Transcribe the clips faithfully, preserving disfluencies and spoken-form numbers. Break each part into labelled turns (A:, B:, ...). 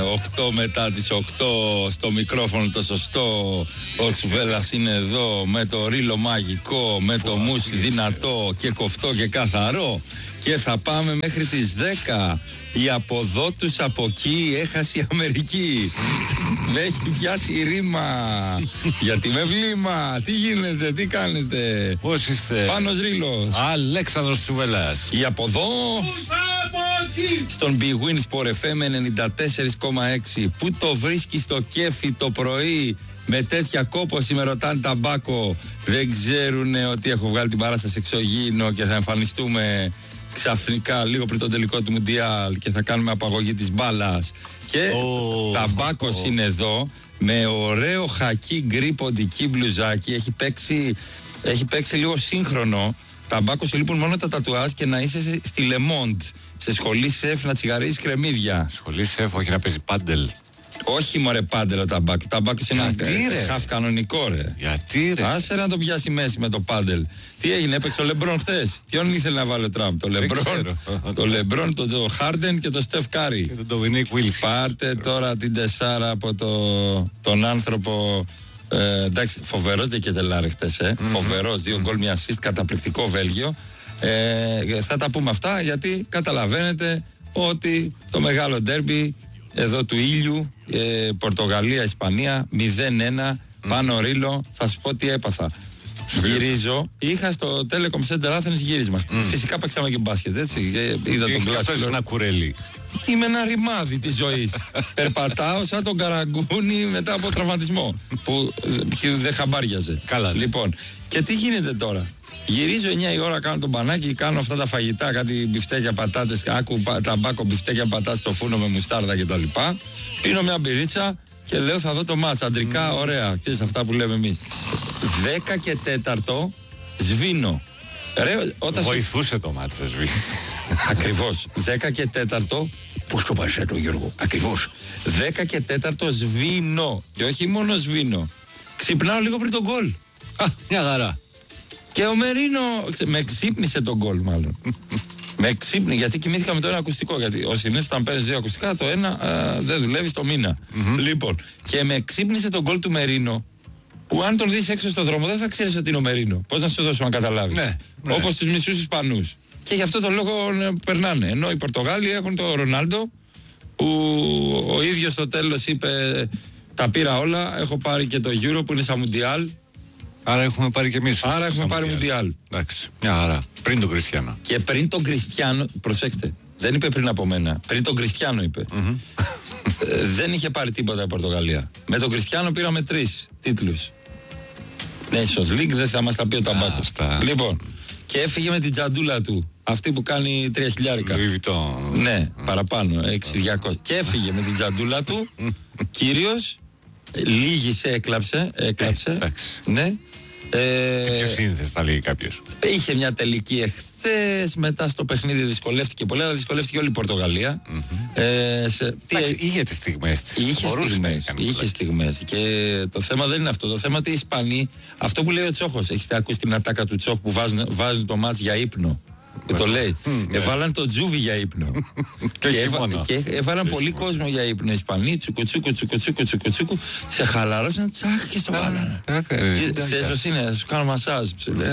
A: οκτώ μετά τις οκτώ στο μικρόφωνο το σωστό. Ο Τσουβέλλας είναι εδώ με το ρίλο μαγικό, με το μουσι δυνατό και κοφτό και καθαρό. Και θα πάμε μέχρι τις δέκα. Η από εδώ τους από εκεί έχασε η Αμερική. Με έχει πιάσει ρήμα. Γιατί με βλήμα. Τι γίνεται, τι κάνετε?
B: Πώς είστε?
A: Πάνος Ρήλος.
B: Αλέξανδρος Τσουβέλλας.
A: Η από εδώ στον Big Win Sport εφ εμ ενενήντα τέσσερα κόμμα έξι. Πού το βρίσκεις το κέφι το πρωί με τέτοια κόπωση, με ρωτάνε ταμπάκο? Δεν ξέρουνε ότι έχω βγάλει την παράσταση εξωγήινο και θα εμφανιστούμε ξαφνικά λίγο πριν τον τελικό του Μουντιάλ και θα κάνουμε απαγωγή της μπάλας. Και oh, ταμπάκος oh. είναι εδώ με ωραίο χακί γκρι ποντική μπλουζάκι. Έχει παίξει, έχει παίξει λίγο σύγχρονο. Ταμπάκο σου λείπουν μόνο τα τατουάζ και να είσαι στη Λεμόντ, σε σχολή σεφ, να τσιγαρίζεις κρεμμύδια.
B: Σχολή σεφ, όχι να παίζει πάντελ.
A: Όχι μωρέ πάντελ ο ταμπάκο. Ταμπάκο είναι ένα χαφ κανονικό ρε.
B: Γιατί ρε?
A: Άσε να τον πιάσει μέση με το πάντελ. Τι έγινε, έπαιξε ο Λεμπρόν χθες? Ποιον ήθελε να βάλει ο Τραμπ? Το Λεμπρόν, το Λεμπρόν, τον Χάρντεν και τον Στεφ Κάρι.
B: Και τον Ντομινίκ Βίλς.
A: Πάρτε τώρα την τεσσάρα από το, τον άνθρωπο. Ε, εντάξει, φοβερός Ντεκετελάρη χτες, ε. Mm-hmm. Φοβερός, δύο γκολ, μια assist, καταπληκτικό Βέλγιο. Ε, θα τα πούμε αυτά γιατί καταλαβαίνετε ότι το μεγάλο ντέρμπι εδώ του ήλιου, ε, Πορτογαλία, Ισπανία, μηδέν ένα, mm. πάνω Ρήλο, θα σου πω τι έπαθα. Γυρίζω, είχα στο Telecom Center Athens γύρισμα. Mm. Φυσικά παίξαμε και μπάσκετ, έτσι. Είδα τον κλάσικο.
B: Είσαι ένα κουρέλι.
A: Είμαι ένα ρημάδι της ζωής. Περπατάω σαν τον Καραγκούνι μετά από τραυματισμό. Που δεν χαμπάριαζε.
B: Καλά.
A: Λοιπόν, και τι γίνεται τώρα? Γυρίζω εννιά η ώρα, κάνω τον μπανάκι, κάνω αυτά τα φαγητά, κάτι μπιφτέκια πατάτες, άκου ταμπάκο μπιφτέκια πατάτες στο φούρνο με μουστάρδα κτλ. Πίνω μια μπυρίτσα και λέω θα δω το μάτς. Αντρικά, ωραία, ξέρεις αυτά που λέμε εμείς. δέκα και τέταρτο σβήνω. Ρε, όταν
B: βοηθούσε σου... το μάτς, σβήνει.
A: Ακριβώς. δέκα και τέταρτο. Πώς το πας το Γιώργο? Ακριβώς. δέκα και τέταρτο σβήνω. Και όχι μόνο σβήνω. Ξυπνάω λίγο πριν τον γκολ.
B: Α, μια χαρά.
A: Και ο Μερίνο με ξύπνησε τον γκολ μάλλον. Με ξύπνησε, γιατί κοιμήθηκα με το ένα ακουστικό. Γιατί ο συνήθως όταν παίρνεις δύο ακουστικά, το ένα α, δεν δουλεύει στο μήνα. Mm-hmm. Λοιπόν, και με ξύπνησε τον γκολ του Μερίνο, που αν τον δεις έξω στο δρόμο δεν θα ξέρεις ότι είναι ο Μερίνο. Πώς να σου δώσω να καταλάβεις? Ναι, ναι. Όπως τους μισούς Ισπανούς. Και γι' αυτό το λόγο ναι, περνάνε. Ενώ οι Πορτογάλοι έχουν τον Ρονάλντο, που ο ίδιος στο τέλος είπε τα πήρα όλα. Έχω πάρει και το Euro που είναι στα Μουντιάλ.
B: Άρα έχουμε πάρει και εμείς.
A: Άρα έχουμε πάρει Μουντιάλ.
B: Εντάξει, μια χαρά. Πριν τον Κριστιανό.
A: Και πριν τον Κριστιανό, προσέξτε, δεν είπε πριν από μένα. Πριν τον Κριστιανό είπε. Mm-hmm. ε, δεν είχε πάρει τίποτα η Πορτογαλία. Με τον Κριστιανό πήραμε τρεις τίτλους. Nations League, δεν θα μας τα πει ο Ταμπάκος. Λοιπόν, και έφυγε με την τζαντούλα του. Αυτή που κάνει τρία χιλιάρικα. Ναι, παραπάνω, έξι χιλιάδες. Και έφυγε με την τζαντούλα του. Κύριος, λίγησε, έκλαψε. έκλαψε
B: ε,
A: ναι.
B: Ε, τι πιο σύνθεση θα λέει κάποιος.
A: Είχε μια τελική εχθές, μετά στο παιχνίδι δυσκολεύτηκε πολύ, αλλά δυσκολεύτηκε όλη η Πορτογαλία. Mm-hmm. Ε, σε, τι,
B: Άξι, είχε τις στιγμές της.
A: Είχε στιγμές, είχε στιγμές. Και το θέμα δεν είναι αυτό. Το θέμα ότι οι Ισπανοί, αυτό που λέει ο Τσόχος, έχετε ακούσει την ατάκα του Τσόχ που βάζουν, βάζουν το μάτς για ύπνο? Και το λέει. Mm, έβαλαν το Τζούβι για ύπνο. και, και, έβα, και έβαλαν και πολύ κόσμο για ύπνο. Ισπανοί, τσουκουτσούκου, τσουκουτσούκου, τσουκουτσούκου. Σε χαλάρωσαν, τσάκ και στο βάλανε. Ξέρεις πώς είναι, να σου κάνω μασάζ.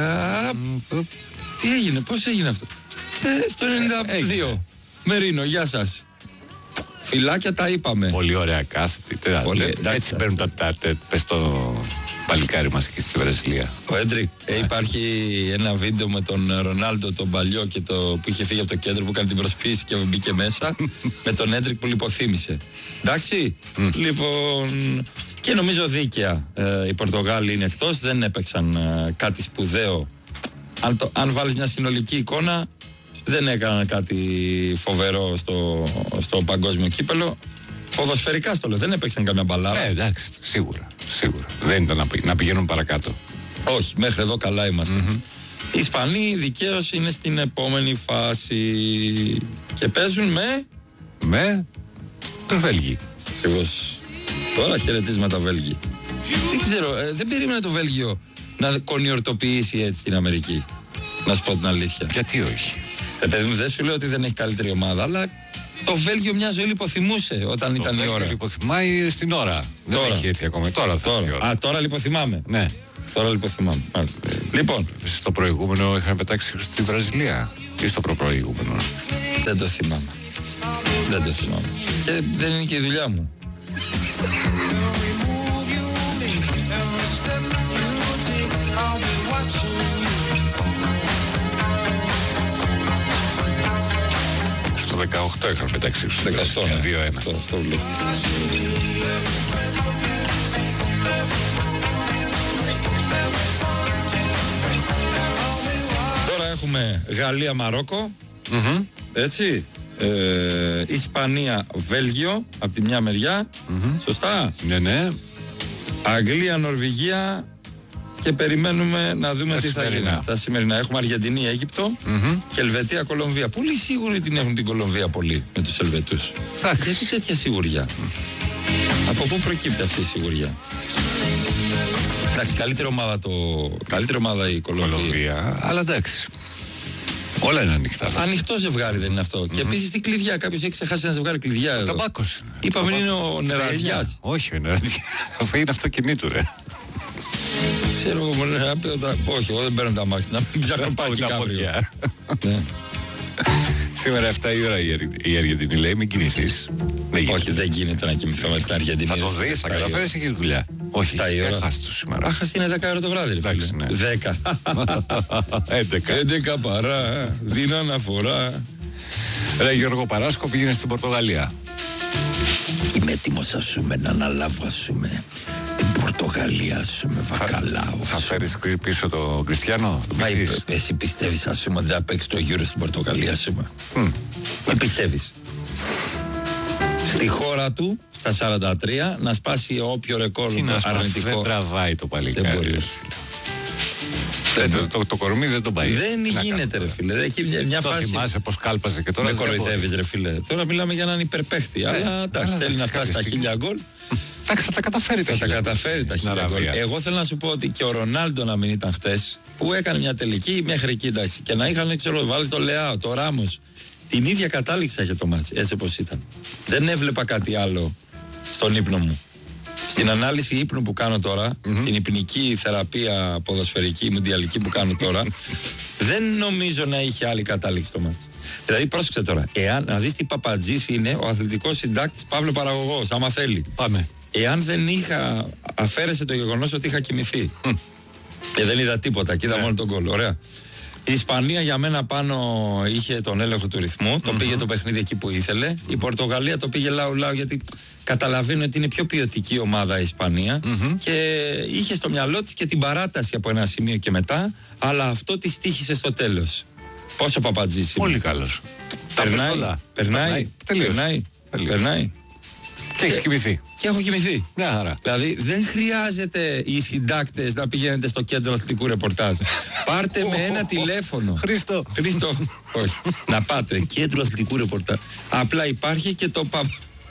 A: Τι έγινε, πώς έγινε αυτό? Στο ενενήντα δύο. Μερίνο, γεια σας. Φιλάκια τα είπαμε.
B: Πολύ ωραία κάστη. Έτσι παίρνουν τα πες το παλικάρι μας εκεί στη Βραζιλία.
A: Ο Έντρικ, ε, υπάρχει ένα βίντεο με τον Ρονάλντο τον παλιό και το, που είχε φύγει από το κέντρο, που έκανε την προσποίηση και μπήκε μέσα με τον Έντρικ που λιποθύμησε. Εντάξει, mm. λοιπόν, και νομίζω δίκαια ε, οι Πορτογάλοι είναι εκτός, δεν έπαιξαν ε, κάτι σπουδαίο. Αν, το, αν βάλεις μια συνολική εικόνα, δεν έκαναν κάτι φοβερό στο, στο παγκόσμιο κύπελο. Ποδοσφαιρικά στο λέω, δεν έπαιξαν καμιά μπαλάρα.
B: Ε, εντάξει, σίγουρα, σίγουρα. Δεν ήταν να, πη, να πηγαίνουν παρακάτω.
A: Όχι, μέχρι εδώ καλά είμαστε. Mm-hmm. Οι Ισπανοί δικαίως είναι στην επόμενη φάση και παίζουν με...
B: Με τους Βέλγοι.
A: Ακριβώς. Τώρα χαιρετίσματα Βέλγοι. Δεν ξέρω, ε, δεν περίμενα το Βέλγιο να κονιορτοποιήσει έτσι την Αμερική. Να σου πω την αλήθεια.
B: Γιατί όχι?
A: Ε, παιδί μου, δεν σου λέω ότι δεν έχει καλύτερη ομάδα, αλλά Το Βέλγιο μια ζωή λιποθυμούσε όταν
B: το
A: ήταν η ώρα. Το
B: Βέλγιο λιποθυμάει στην ώρα.
A: Τώρα.
B: Δεν έχει έτσι ακόμα. Τώρα θα
A: τώρα. Α, τώρα λιποθυμάμε.
B: Ναι.
A: Τώρα λιποθυμάμε. Μάλιστα. Λοιπόν.
B: Στο προηγούμενο είχαν πετάξει στη Βραζιλία. Ή στο προπροηγούμενο.
A: Δεν το θυμάμαι. Δεν το θυμάμαι. Και δεν είναι και η δουλειά μου.
B: Στο δεκαοκτώ είχαν πετάξει στο
A: δεκαοκτώ.
B: δύο ένα.
A: Αυτό, αυτό βλέπω. Τώρα έχουμε Γαλλία-Μαρόκο.
B: Mm-hmm.
A: Έτσι. Ε, Ισπανία-Βέλγιο από τη μια μεριά. Mm-hmm. Σωστά.
B: Ναι, ναι.
A: Αγγλία-Νορβηγία. Και περιμένουμε να δούμε
B: τα
A: τι
B: σημερινά.
A: θα γίνει. Τα σημερινά. Έχουμε Αργεντινή-Αίγυπτο
B: mm-hmm.
A: και Ελβετία-Κολομβία. Πολύ σίγουροι την έχουν την Κολομβία πολύ με τους Ελβετούς. Γιατί τέτοια σιγουριά. Mm. Από πού προκύπτει αυτή η σιγουριά. Εντάξει, καλύτερη ομάδα, το... καλύτερη ομάδα η Κολομβία.
B: Κολομβία. Αλλά εντάξει. Όλα είναι ανοιχτά.
A: Ανοιχτό ζευγάρι δεν είναι αυτό. Mm-hmm. Και επίσης τι κλειδιά. Κάποιος έχει ξεχάσει ένα ζευγάρι κλειδιά.
B: Ο Ταμπάκος.
A: Είπαμε είναι ο Νεραδιάς.
B: Όχι, ο Νεραδιάς. Αυτό είναι αυτοκινήτου, ρε.
A: Ξέρω εγώ, όχι, εγώ δεν παίρνω τα μάξι. Να μην ψάχνω πάρκι καύριο.
B: Σήμερα εφτά η ώρα η Αργεντινή λέει μην κοιμηθείς.
A: Όχι, δεν γίνεται να κοιμηθώ με την Αργεντινή.
B: Θα το δεις, θα καταφέρεις, έχεις δουλειά. Όχι, έχασες το σήμερα.
A: Άχας είναι δέκα ώρα το βράδυ. δέκα. έντεκα παρά, δίνω αναφορά.
B: Ρε Γιώργο Παράσκο πήγαινε στην Πορτογαλία.
A: Είμαι έτοιμος ας πούμε να αναλάβω ας πούμε την Πορτογαλία σου με βακαλάου.
B: Θα φέρεις πίσω τον Κριστιανό.
A: Μα εσύ πιστεύεις ας πούμε ότι θα παίξει το γύρο στην Πορτογαλία σου με. Mm. Τι πιστεύεις. Στη χώρα του στα σαράντα τρία να σπάσει όποιο ρεκόρ αρνητικό.
B: Δεν τραβάει το παλικάρι.
A: Δεν μπορεί.
B: Δεν, το, το, το κορμί δεν τον πάει.
A: Δεν γίνεται ρε φίλε. Εκεί μια, μια
B: το
A: φάση.
B: Θυμάσαι πως κάλπασε και τώρα.
A: Με κοροϊδεύεις ρε φίλε. Τώρα μιλάμε για έναν υπερπαίχτη. Ε, αλλά εντάξει, θέλει να φτάσει στα χίλια γκολ.
B: Εντάξει, θα τα καταφέρει τα
A: χίλια. Θα τα καταφέρει τα χίλια γκολ. Εγώ θέλω να σου πω ότι και ο Ρονάλντο να μην ήταν χτες, που έκανε μια τελική μέχρι εκεί εντάξει. Και να είχαν, ξέρω, βάλει το Λεάο, το Ράμος. Την ίδια κατάληξη είχε το μάτσι, έτσι όπως ήταν. Δεν έβλεπα κάτι άλλο στον ύπνο μου. Στην ανάλυση ύπνου που κάνω τώρα, mm-hmm. στην υπνική θεραπεία ποδοσφαιρική, μουντιαλική που κάνω τώρα, δεν νομίζω να είχε άλλη κατάληξη το μάτι. Δηλαδή, πρόσεξε τώρα, εάν να δεις τι παπατζής είναι ο αθλητικός συντάκτης Παύλο Παραγωγός, άμα θέλει.
B: Πάμε.
A: Εάν δεν είχα, αφαίρεσε το γεγονός ότι είχα κοιμηθεί. Mm. Και δεν είδα τίποτα, και είδα mm. μόνο τον γκολ. Ωραία. Η Ισπανία για μένα πάνω είχε τον έλεγχο του ρυθμού, mm-hmm. το πήγε το παιχνίδι εκεί που ήθελε. Η Πορτογαλία το πήγε λαου-λαου γιατί καταλαβαίνω ότι είναι πιο ποιοτική ομάδα η Ισπανία mm-hmm. και είχε στο μυαλό της και την παράταση από ένα σημείο και μετά, αλλά αυτό της τύχησε στο τέλος. Πόσο παπατζής είναι.
B: Πολύ καλός.
A: Περνάει, περνάει, περνάει, περνάει.
B: Και έχεις κοιμηθεί.
A: Και έχω κοιμηθεί.
B: Μια χαρά.
A: Δηλαδή δεν χρειάζεται οι συντάκτες να πηγαίνετε στο κέντρο αθλητικού ρεπορτάζ. Πάρτε με ένα τηλέφωνο.
B: Χρήστο.
A: Χρήστο. Όχι. Να πάτε κέντρο αθλητικού ρεπορτάζ. Απλά υπάρχει και το πα...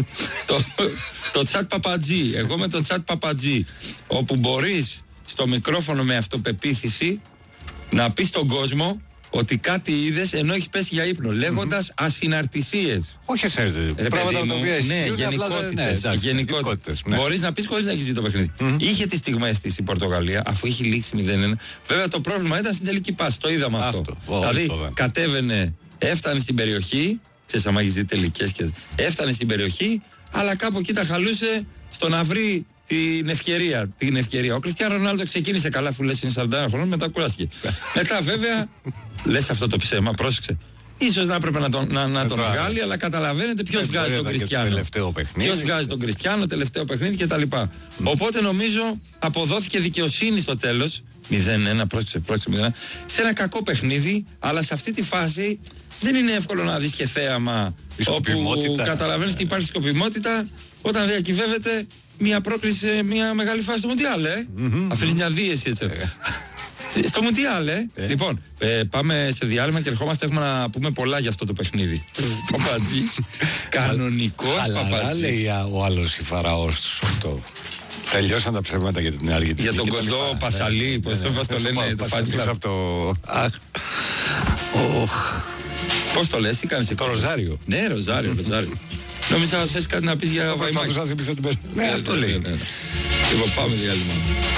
A: το, το chat παπατζή. Εγώ με το chat παπατζή. Όπου μπορείς στο μικρόφωνο με αυτοπεποίθηση να πεις στον κόσμο ότι κάτι είδες ενώ έχεις πέσει για ύπνο, λέγοντας mm-hmm. ασυναρτησίες.
B: Όχι ασυναρτησίες.
A: Πράγματα τα οποία ναι, γενικότητες. Ναι, γενικότητες. Ναι. Μπορείς να πεις χωρίς να έχεις δει το παιχνίδι. Mm-hmm. Είχε τις στιγμές της η Πορτογαλία, αφού είχε λήξει μηδέν ένα. Βέβαια το πρόβλημα ήταν στην τελική πάση. Το είδαμε αυτό. αυτό. Δηλαδή το κατέβαινε, έφτανε στην περιοχή. Ξέρεις, άμα έχεις δει τελικές και έφτανε στην περιοχή, αλλά κάπου εκεί τα χαλούσε στο να βρει την ευκαιρία, την ευκαιρία. Ο Κριστιάνο Ρονάλντο ξεκίνησε καλά, αφού λες είναι σαράντα ένα χρονών, μετά κουράστηκε. Μετά βέβαια, λες αυτό το ψέμα, πρόσεξε. Ίσως να έπρεπε να τον, να, να τον βγάλει, αλλά καταλαβαίνετε ποιος βγάζει τον Κριστιάνο. Ποιος βγάζει τον Κριστιάνο, τελευταίο παιχνίδι κτλ. Mm. Οπότε νομίζω αποδόθηκε δικαιοσύνη στο τέλος. μηδέν ένα, πρόσεξε, πρόσεξε μηδέν ένα. Σε ένα κακό παιχνίδι, αλλά σε αυτή τη φάση δεν είναι εύκολο να δεις και θέαμα όπου καταλαβαίνεις ότι υπάρχει σκοπιμότητα όταν διακυβεύεται μια πρόκληση σε μια μεγάλη φάση στο Μουντιάλ, ε. Mm-hmm. Αφήνεις μια δίεση έτσι. Mm-hmm. Στο Μουντιάλ, ε. Yeah. Λοιπόν, ε, πάμε σε διάλειμμα και ερχόμαστε. Έχουμε να πούμε πολλά για αυτό το παιχνίδι. Παπατζής. Κανονικός παπατζής. Αλλά
B: λέει ο άλλος η Φαραώς του αυτό. Τελειώσαν τα ψέματα για την Αργεντινή.
A: Για τον κοντό Πασαλή, πώς το λένε, το φάτικλα.
B: Από το...
A: Πώς το λες, ή κάνεις
B: το Ροζάριο.
A: Ναι, Ροζάριο, Ροζάριο. Νόμιζα θες κάτι να πεις για
B: Βαϊμάκη.
A: Ναι, αυτό λέει. Λοιπόν, πάμε διάλειμμα.